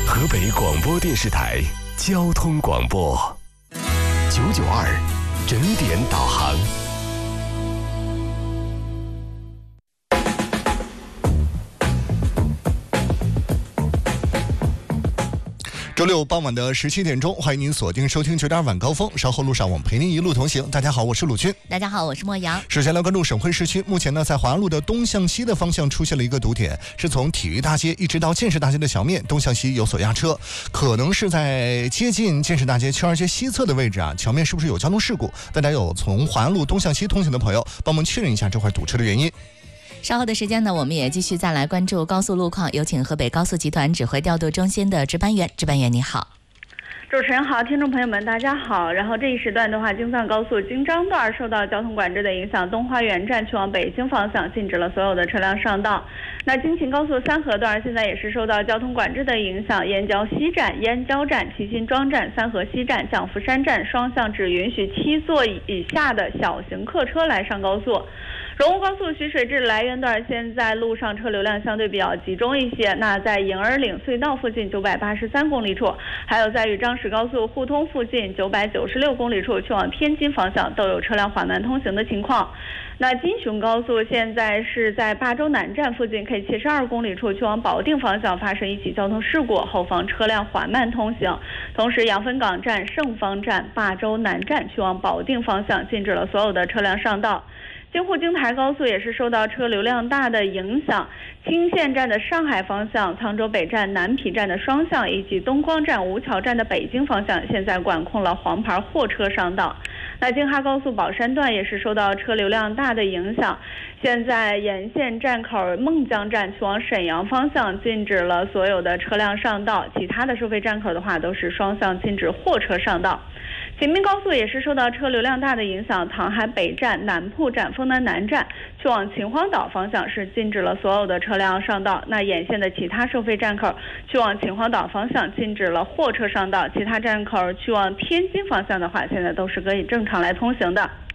河北广播电视台交通广播992整点导航。 周六傍晚的17点钟，欢迎您锁定收听9点晚高峰。稍后路上我们陪您一路同行。大家好，我是鲁军。 大家好，我是莫阳。 首先来关注省会市区，目前呢，在华安路的东向西的方向出现了一个堵点，是从体育大街一直到建设大街的小面，东向西有所压车，可能是在接近建设大街72街西侧的位置啊，桥面是不是有交通事故？大家有从华安路东向西通行的朋友，帮忙确认一下这块堵车的原因。 稍后的时间呢，我们也继续再来关注高速路况，有请河北高速集团指挥调度中心的值班员。值班员你好。 主持人好，听众朋友们大家好。然后这一时段的话，京藏高速京张段受到交通管制的影响，东花园站去往北京方向禁止了所有的车辆上道。那京秦高速三河段现在也是受到交通管制的影响，燕郊西站、燕郊站、齐辛庄站、三河西站、蒋福山站双向只允许7座以下的小型客车来上高速。荣乌高速徐水至来源段现在路上车流量相对比较集中一些，那在营儿岭隧道附近983公里处，还有在与张石高速互通附近996公里处去往天津方向都有车辆缓慢通行的情况。那金雄高速现在是在霸州南站附近 K72公里处去往保定方向发生一起交通事故，后方车辆缓慢通行。同时杨汾港站、盛芳站、霸州南站去往保定方向禁止了所有的车辆上道。京沪京台高速也是受到车流量大的影响，青县站的上海方向、沧州北站、南皮站的双向以及东光站、吴桥站的北京方向现在管控了黄牌货车上道。那京哈高速宝山段也是受到车流量大的影响，现在沿线站口孟江站去往沈阳方向禁止了所有的车辆上道，其他的收费站口的话都是双向禁止货车上道。秦滨高速也是受到车流量大的影响，唐海北站、南铺站、丰南南站去往秦皇岛方向是禁止了所有的车辆上道。那沿线的其他收费站口去往秦皇岛方向禁止了货车上道，其他站口去往天津方向的话，现在都是可以正常来通行的。